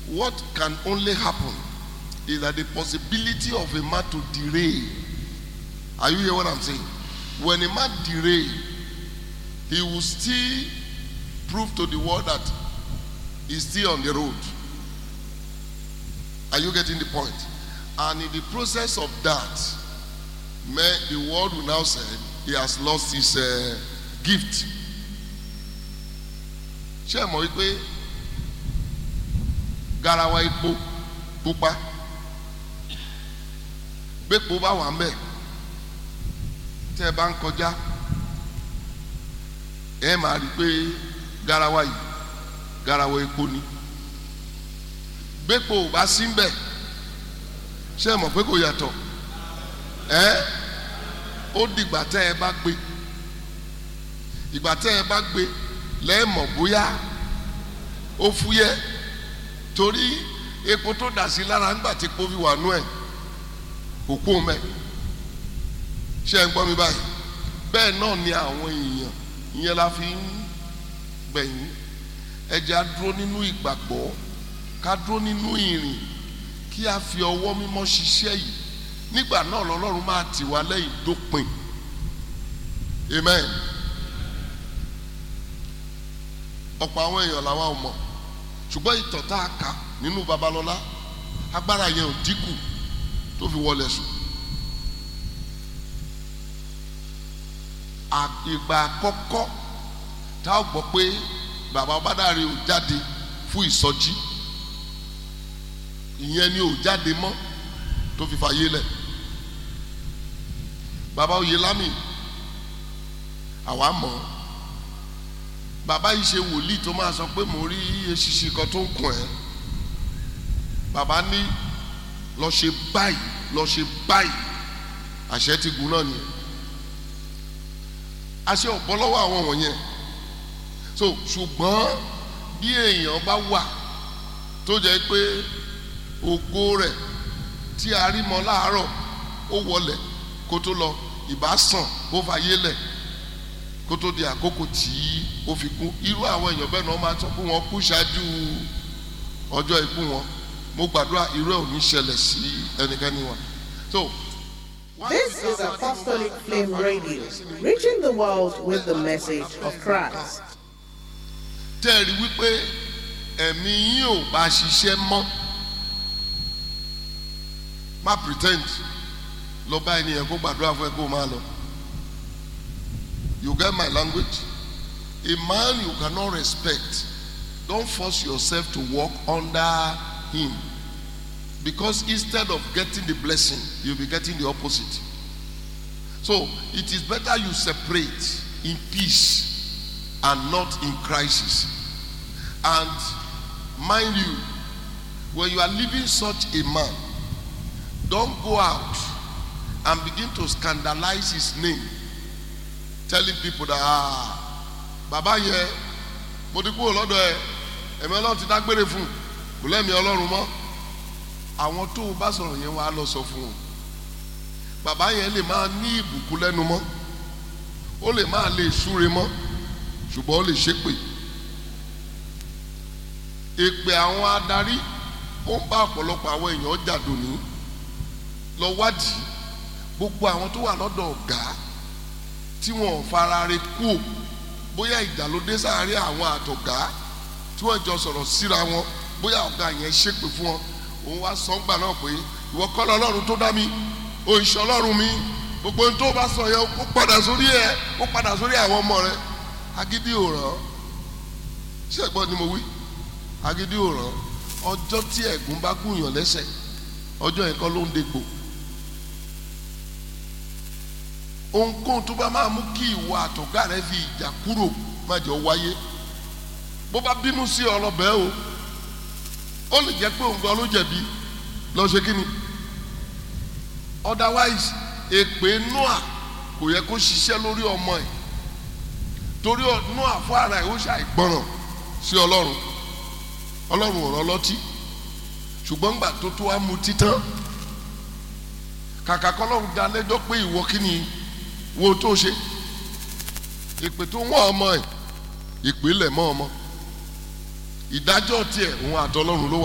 what can only happen is that the possibility of a man to derail. Are you hearing what I'm saying? When a man derail, he will still prove to the world that he's still on the road. Are you getting the point? And in the process of that, the world will now say he has lost his gift. Ṣé mo wí pé garawa epo pupa gbépo bá wà ńbẹ̀ tẹ́ bá ń kọjá ẹ máa rí pé garawa yìí garawa epo ni gbépo ò bá sí ńbẹ̀ ṣé mo pé kò yàtọ̀ ó dìgbà tẹ́ ẹ bá gbé ìgbà tẹ́ ẹ bá gbé lẹ́ẹ̀mọ̀ bóyá ó fúyẹ́ torí epo tó dà sí lára ńgbà tí epo fi wà nú ẹ̀ kò kó mẹ́ ṣé ń gbọ́ mi báyìí bẹ́ẹ̀ náà ni àwọn èèyàn ìyẹn la fi ń gbẹ̀yìn ẹja dúró nínú ìgbàgbọ́ ká dúró nínú ìrìn kí a fi ọwọ́ mímọ́ ṣiṣẹ́ yìí nígbà náà lọ́lọ́run máa tì wá lẹ́yìn dópin amen. Ọ̀pọ̀ àwọn èèyàn làwa ò mọ̀ ṣùgbọ́n ìtàn tá a kà nínú Babalọ́lá agbára yẹn ò dínkù tó fi wọlé sùn. Ìgbà àkọ́kọ́ tá a gbọ́ pé bàbá Ọbádáre ò jáde fún ìsọjí ìyẹn ni ò jáde mọ́ tó fi fàyè lẹ̀. Bàbá Oyèlámì àwa mọ̀ bàbá yìí ṣe wòlíì tó máa sọ pé mo rí eṣinṣin kan tó ń kùn ẹ́ bàbá ní lọ ṣe báyìí àṣẹ ti gùn náà nìyẹn àṣẹ ọ̀pọ̀ lọ́wọ́ àwọn wọ̀nyẹn so ṣùgbọ́n bí èèyàn bá wà tó jẹ́ pé ògo rẹ̀ tí a rí mọ́ láàárọ̀ ó wọlẹ̀ kó tó lọ ìbá sàn ó fàyè lẹ̀ kó tó di àkókò tí ó fi kú irú àwọn èèyàn bẹ́ẹ̀ náà máa sọ pé wọ́n kú ṣáájú ọjọ́ ikú wọn mo gbàdúrà irú ẹ̀ ò ní ṣẹlẹ̀ sí ẹnikẹ́ni wọn. So this is Apostolic Flame Radio, reaching the world with the message of Christ. Tẹ́ẹ̀rí wípé ẹ̀mí yín ò bá ṣiṣẹ́ mọ́ má pretend lọ bá ènìyàn kó gbàdúrà fún ẹ kó máa lọ. You get my language? A man you cannot respect, don't force yourself to walk under him. Because instead of getting the blessing, you'll be getting the opposite. So it is better you separate in peace and not in crisis. And mind you, when you are leaving such a man, don't go out and begin to scandalize his name, telling people that bàbá yẹn mo ti kúrò lọ́dọ̀ ẹ̀ ẹ̀mí Ọlọ́run ti dágbére fún kò lẹ́mí Ọlọ́run mọ́ àwọn tó o bá sọ̀rọ̀ yẹn wàá lọ sọ fún un bàbá yẹn lè máa ní ìbùkún lẹ́nu mọ́ ó lè máa lè súre mọ́ ṣùgbọ́n ó lè ṣépè èpè àwọn adarí ó ń bá ọ̀pọ̀lọpọ̀ àwọn èèyàn jàdò ní lọ wádìí gbogbo àwọn tó wà lọ́dọ̀ ọ̀gá tí wọn fara re kú bóyá ìjà ló dé sáàárín àwọn àtọ̀gá tí wọ́n jọ sọ̀rọ̀ síra wọn bóyá ọ̀gá yẹn ṣépè fún wọn òun wá sọ́ngbà náà pé ìwọ kọ́ lọ Ọlọ́run tó dá mi òǹṣẹ́ Ọlọ́run mi gbogbo ohun tó bá sọ yẹn ó padà sórí àwọn ọmọ rẹ agídí ò rán ṣé ẹ̀gbọ́n ni mo wí agídí ò rán ọjọ́ tí ẹ̀gún bá gùnyàn lẹ́sẹ̀ ọjọ́ yẹn kọ́ ló ń dégbò ohunkóhun tó bá máa mú kí ìwọ àtọ̀gá rẹ fi ìjà kúrò má jẹ́ wáyé bó bá bínú sí ọlọ́bẹ̀ o ó lè jẹ́ pé òun gan ló jẹ̀bi lọ ṣe kíni otherwise èpè Nóà kò yẹ kó ṣiṣẹ́ lórí ọmọ ẹ̀ torí Nóà fún ara ẹ̀ ó ṣàìgbọràn sí Ọlọ́run ò rán lọ́tí ṣùgbọ́n gbà tó wá mu títán kàkà k'Ọlọ́run dá lẹ́jọ́ pé ìwọ kíni wo tó ṣe ìpè tó wọ́n ọmọ ẹ̀ ìpìlẹ̀ mọ́ ọmọ ìdájọ́ tiẹ̀ òun àtọlọ́run ló wà.